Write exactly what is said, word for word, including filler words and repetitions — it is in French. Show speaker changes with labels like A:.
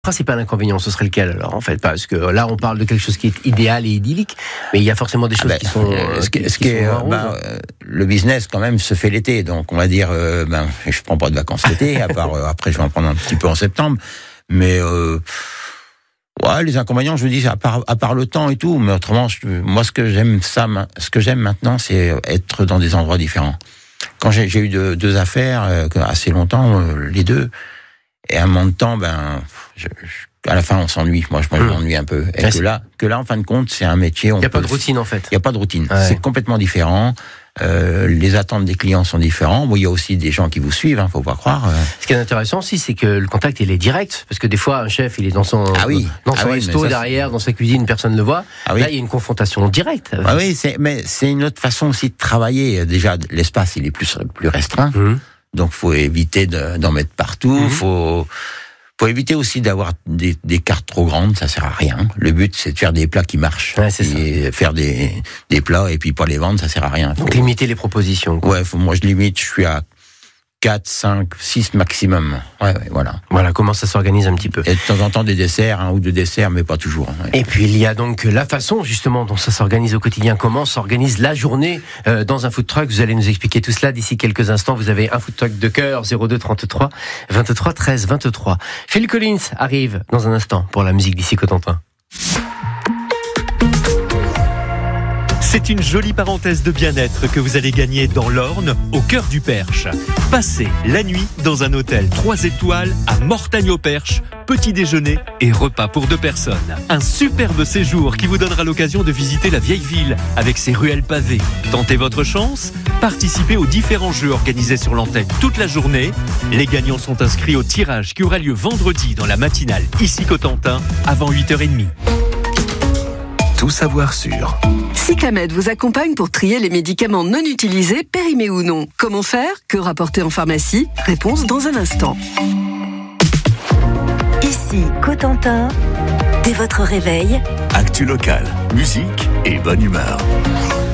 A: Principal inconvénient, ce serait lequel alors en fait? Parce que là, on parle de quelque chose qui est idéal et idyllique, mais il y a forcément des choses ah ben, qui sont. Euh,
B: ce qui, ce
A: qui
B: qui est,
A: sont
B: ben, euh, le business quand même se fait l'été, donc on va dire, euh, ben, je prends pas de vacances l'été, à part euh, après je vais en prendre un petit peu en septembre, mais euh, ouais, les inconvénients, je vous dis, à part, à part le temps et tout, mais autrement, je, moi ce que j'aime ça, ce que j'aime maintenant, c'est être dans des endroits différents. Quand j'ai, j'ai eu deux, deux affaires euh, assez longtemps, euh, les deux. Et à un moment de temps, ben, je, je, à la fin, on s'ennuie. Moi, je m'ennuie un peu. Et
A: ouais,
B: que là, que là, en fin de compte, c'est un métier. Il
A: n'y a pas de routine, en fait.
B: Il n'y a pas de routine.
A: Ouais.
B: C'est complètement différent. Euh, les attentes des clients sont différentes. Bon, il y a aussi des gens qui vous suivent, hein, faut pas croire.
A: Ce qui est intéressant aussi, c'est que le contact, il est direct. Parce que des fois, un chef, il est dans son,
B: ah oui.
A: dans son
B: ah
A: resto,
B: oui,
A: derrière, dans sa cuisine, personne ne le voit.
B: Ah oui.
A: Là, il y a une confrontation directe.
B: Ah oui, c'est, mais c'est une autre façon aussi de travailler. Déjà, l'espace, il est plus, plus restreint. Mmh. Donc, faut éviter de, d'en mettre partout. Mmh. Faut, faut éviter aussi d'avoir des, des cartes trop grandes, ça sert à rien. Le but, c'est de faire des plats qui marchent.
A: Ouais, c'est
B: et
A: ça.
B: Faire des, des plats et puis pas les vendre, ça sert à rien.
A: Faut... Donc limiter les propositions. Quoi.
B: Ouais, faut, moi je limite, je suis à quatre, cinq, six maximum. Ouais, ouais, voilà.
A: Voilà comment ça s'organise un petit peu.
B: Et de temps en temps des desserts, un ou deux desserts, mais pas toujours. Ouais.
A: Et puis il y a donc la façon justement dont ça s'organise au quotidien. Comment s'organise la journée euh, dans un food truck? Vous allez nous expliquer tout cela d'ici quelques instants. Vous avez un food truck de cœur, zéro deux trente-trois vingt-trois treize vingt-trois. Phil Collins arrive dans un instant pour la musique d'ici Cotentin.
C: C'est une jolie parenthèse de bien-être que vous allez gagner dans l'Orne, au cœur du Perche. Passez la nuit dans un hôtel trois étoiles à Mortagne-au-Perche, petit déjeuner et repas pour deux personnes. Un superbe séjour qui vous donnera l'occasion de visiter la vieille ville avec ses ruelles pavées. Tentez votre chance, participez aux différents jeux organisés sur l'antenne toute la journée. Les gagnants sont inscrits au tirage qui aura lieu vendredi dans la matinale ici Cotentin avant huit heures trente.
D: Tout savoir sur
E: Cyclamed vous accompagne pour trier les médicaments non utilisés, périmés ou non. Comment faire? Que rapporter en pharmacie? Réponse dans un instant.
F: Ici, Cotentin, dès votre réveil.
D: Actu locale, musique et bonne humeur.